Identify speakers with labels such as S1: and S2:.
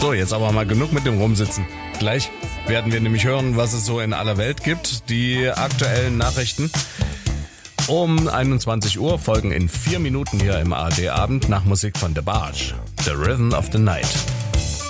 S1: So, jetzt aber mal genug mit dem Rumsitzen. Gleich werden wir nämlich hören, was es so in aller Welt gibt. Die aktuellen Nachrichten. Um 21 Uhr folgen in 4 Minuten hier im ARD-Abend nach Musik von The Barge. The Rhythm of the Night.